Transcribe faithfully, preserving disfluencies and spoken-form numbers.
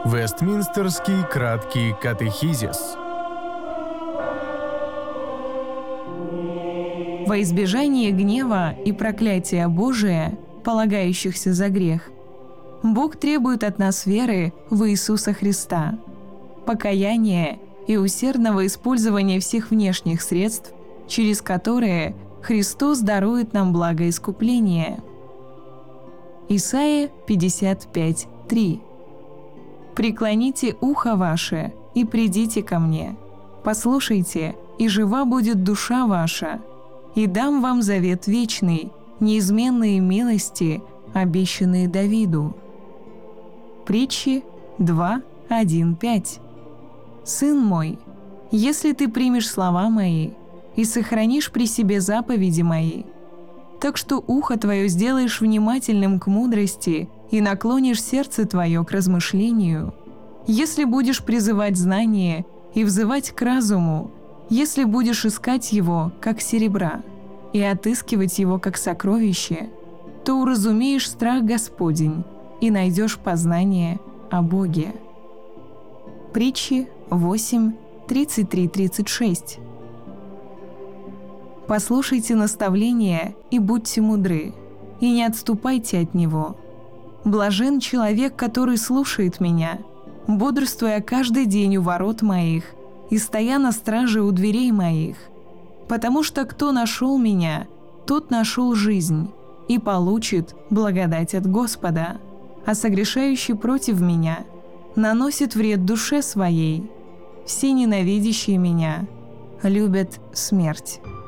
Вестминстерский краткий катехизис. Во избежание гнева и проклятия Божия, полагающихся за грех, Бог требует от нас веры в Иисуса Христа, покаяния и усердного использования всех внешних средств, через которые Христос дарует нам благо искупления. Исайя пятьдесят пять три. «Преклоните ухо ваше и придите ко мне, послушайте, и жива будет душа ваша, и дам вам завет вечный, неизменные милости, обещанные Давиду». Притчи два один пять. «Сын мой, если ты примешь слова мои и сохранишь при себе заповеди мои, так что ухо твое сделаешь внимательным к мудрости и наклонишь сердце твое к размышлению, если будешь призывать знание и взывать к разуму, если будешь искать его, как серебра, и отыскивать его, как сокровище, то уразумеешь страх Господень и найдешь познание о Боге». Притчи восемь тридцать три тридцать шесть. «Послушайте наставления и будьте мудры, и не отступайте от него. Блажен человек, который слушает меня, бодрствуя каждый день у ворот моих и стоя на страже у дверей моих. Потому что кто нашел меня, тот нашел жизнь и получит благодать от Господа, а согрешающий против меня наносит вред душе своей. Все ненавидящие меня любят смерть».